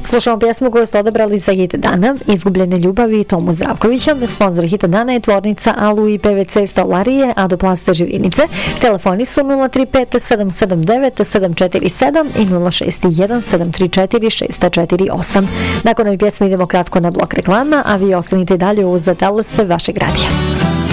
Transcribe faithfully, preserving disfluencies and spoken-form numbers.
Slušamo pjesmu koju ste odabrali za hit dana, Izgubljene ljubavi, Tomu Zdravkovića. Sponzor hita dana je tvornica Alu i P V C stolarije Adoplaste Živinice. Telefoni su nula tri pet sedam sedam devet sedam četiri sedam i nula šest jedan sedam tri četiri šest četiri osam. Nakon ove pjesme idemo kratko na blok reklama, a vi ostanite dalje uz talas vašeg radija.